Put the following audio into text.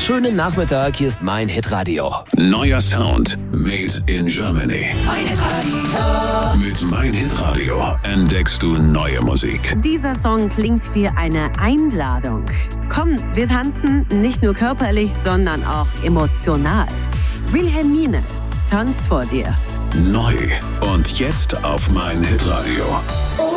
Schönen Nachmittag, hier ist mein Hitradio. Neuer Sound made in Germany. Mein Hitradio. Mit Mein Hitradio entdeckst du neue Musik. Dieser Song klingt wie eine Einladung. Komm, wir tanzen nicht nur körperlich, sondern auch emotional. Wilhelmine, tanz vor dir. Neu und jetzt auf Mein Hitradio.